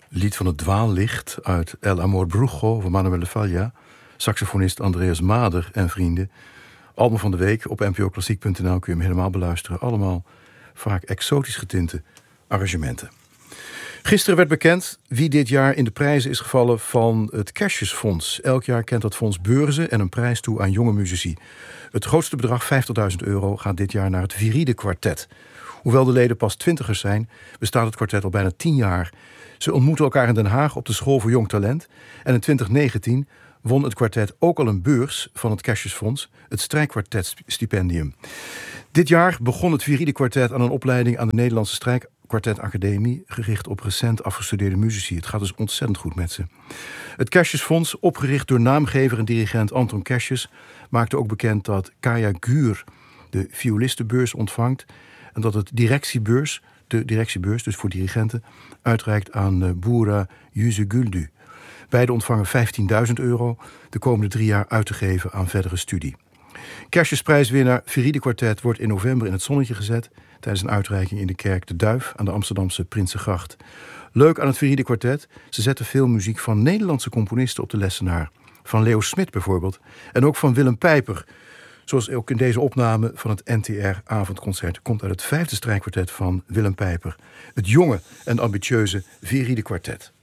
Lied van het Dwaallicht uit El Amor Brujo van Manuel de Falla. Saxofonist Andreas Mader en vrienden. Album van de week op npoklassiek.nl kun je hem helemaal beluisteren. Allemaal vaak exotisch getinte arrangementen. Gisteren werd bekend wie dit jaar in de prijzen is gevallen van het Cassius-fonds. Elk jaar kent dat fonds beurzen en een prijs toe aan jonge muzici. Het grootste bedrag, €50.000, gaat dit jaar naar het Viride Kwartet. Hoewel de leden pas twintigers zijn, bestaat het kwartet al bijna 10 jaar. Ze ontmoeten elkaar in Den Haag op de School voor Jong Talent. En in 2019 won het kwartet ook al een beurs van het Cassius-fonds, het Strijkkwartet-stipendium. Dit jaar begon het Viride Kwartet aan een opleiding aan de Nederlandse Strijkkwartet-academie, gericht op recent afgestudeerde muzici. Het gaat dus ontzettend goed met ze. Het Cassius-fonds, opgericht door naamgever en dirigent Anton Cassius, maakte ook bekend dat Kaya Guur de violistenbeurs ontvangt en dat het de directiebeurs, dus voor dirigenten, uitreikt aan Buğra Yüzügüldü. Beide ontvangen €15.000 de komende 3 jaar uit te geven aan verdere studie. Cassius-prijswinnaar Viride Kwartet wordt in november in het zonnetje gezet tijdens een uitreiking in de kerk De Duif aan de Amsterdamse Prinsengracht. Leuk aan het Viride Kwartet, ze zetten veel muziek van Nederlandse componisten op de lessenaar. Van Leo Smit bijvoorbeeld en ook van Willem Pijper. Zoals ook in deze opname van het NTR-avondconcert komt uit het 5e strijkkwartet van Willem Pijper. Het jonge en ambitieuze Viride Kwartet.